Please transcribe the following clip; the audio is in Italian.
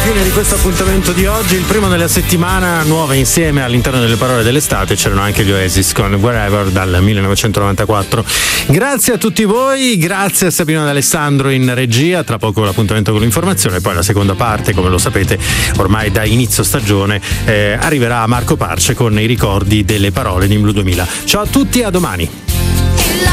fine di questo appuntamento di oggi, il primo della settimana nuova insieme all'interno delle parole dell'estate. C'erano anche gli Oasis con Wherever dal 1994. Grazie a tutti voi, grazie a Sabino D'Alessandro in regia. Tra poco l'appuntamento con l'informazione, poi la seconda parte, come lo sapete ormai da inizio stagione, arriverà Marco Parce con i ricordi delle parole di In Blu 2000. Ciao a tutti, a domani.